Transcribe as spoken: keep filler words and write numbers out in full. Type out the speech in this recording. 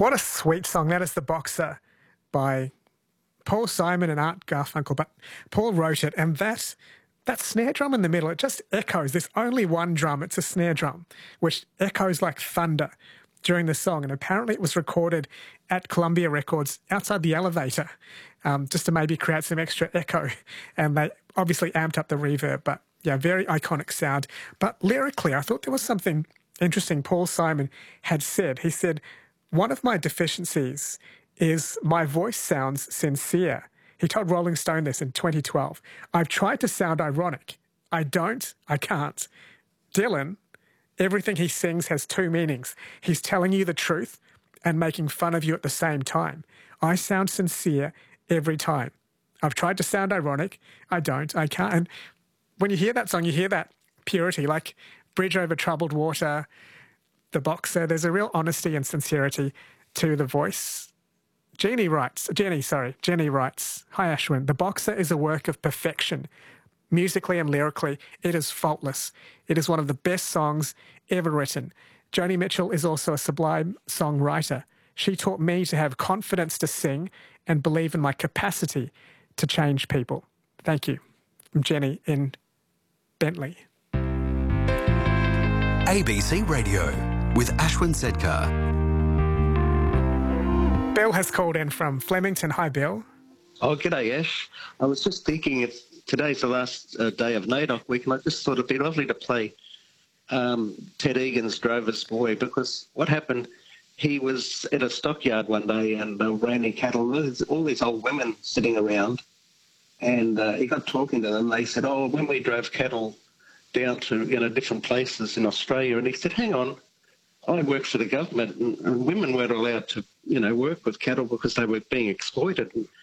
What a sweet song. That is The Boxer by Paul Simon and Art Garfunkel, but Paul wrote it, and that that snare drum in the middle, it just echoes. There's only one drum. It's a snare drum, which echoes like thunder during the song. And apparently it was recorded at Columbia Records outside the elevator, um, just to maybe create some extra echo. And they obviously amped up the reverb, but yeah, very iconic sound. But lyrically, I thought there was something interesting Paul Simon had said. He said, "One of my deficiencies is my voice sounds sincere." He told Rolling Stone this in twenty twelve. "I've tried to sound ironic. I don't, I can't." Dylan, everything he sings has two meanings. He's telling you the truth and making fun of you at the same time. I sound sincere every time. I've tried to sound ironic. I don't, I can't. And when you hear that song, you hear that purity, like Bridge Over Troubled Water, The Boxer. There's a real honesty and sincerity to the voice. Jenny writes, Jenny, sorry, Jenny writes, "Hi Ashwin, The Boxer is a work of perfection. Musically and lyrically, it is faultless. It is one of the best songs ever written. Joni Mitchell is also a sublime songwriter. She taught me to have confidence to sing and believe in my capacity to change people." Thank you. From Jenny in Bentley. A B C Radio with Ashwin Sedkar. Bill has called in from Flemington. Hi, Bill. Oh, g'day, Ash. I was just thinking if today's the last uh, day of NAIDOC week, and I just thought it'd be lovely to play um, Ted Egan's Drover's Boy, because what happened, he was at a stockyard one day and uh, ran in cattle. There's all these old women sitting around, and uh, he got talking to them. They said, "Oh, when we drove cattle down to, you know, different places in Australia," and he said, "Hang on, I worked for the government, and, and women weren't allowed to, you know, work with cattle because they were being exploited." And